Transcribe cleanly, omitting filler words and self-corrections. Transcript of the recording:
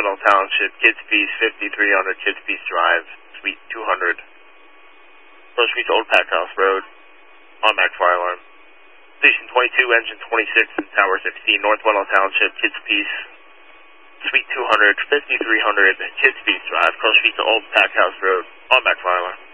Weddell Township, Kids Peace, 5300 Kids Peace Drive, Suite 200. Close Suite to Old Pack House Road, automatic fire alarm. Station 22, Engine 26, Tower 16, North Weddell Township, Kids Peace, Suite 200, 5300 Kids Peace Drive, Close Suite to Old Pack House Road, automatic fire alarm.